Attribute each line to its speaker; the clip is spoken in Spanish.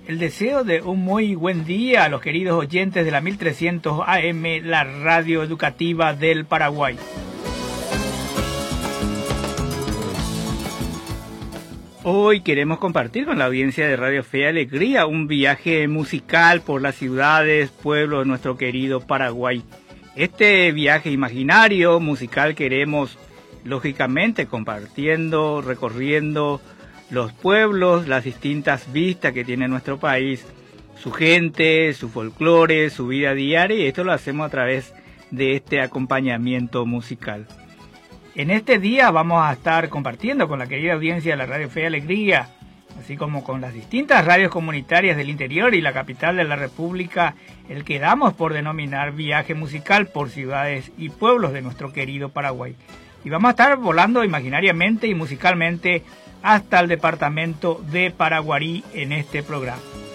Speaker 1: el deseo de un muy buen día a los queridos oyentes de la 1300 AM, la radio educativa del Paraguay. Hoy queremos compartir con la audiencia de Radio Fe y Alegría un viaje musical por las ciudades, pueblos de nuestro querido Paraguay. Este viaje imaginario musical queremos, lógicamente, compartiendo, recorriendo los pueblos, las distintas vistas que tiene nuestro país, su gente, su folclore, su vida diaria, y esto lo hacemos a través de este acompañamiento musical. En este día vamos a estar compartiendo con la querida audiencia de la Radio Fe y Alegría, así como con las distintas radios comunitarias del interior y la capital de la República, el que damos por denominar viaje musical por ciudades y pueblos de nuestro querido Paraguay. Y vamos a estar volando imaginariamente y musicalmente hasta el departamento de Paraguarí en este programa.